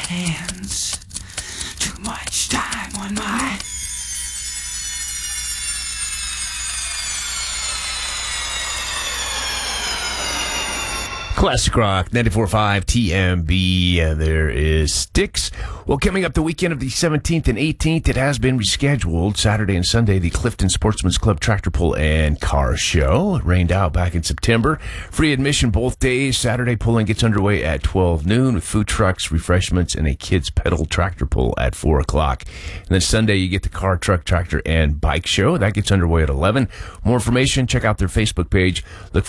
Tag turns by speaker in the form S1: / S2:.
S1: hands. Too much time on my...
S2: Classic Rock, 94.5 TMB. There is Styx. Well, coming up the weekend of the 17th and 18th, it has been rescheduled. Saturday and Sunday, the Clifton Sportsman's Club Tractor Pull and Car Show. It rained out back in September. Free admission both days. Saturday pulling gets underway at 12 noon with food trucks, refreshments, and a kids pedal tractor pull at 4 o'clock. And then Sunday, you get the car, truck, tractor, and bike show. That gets underway at 11. More information, check out their Facebook page. Look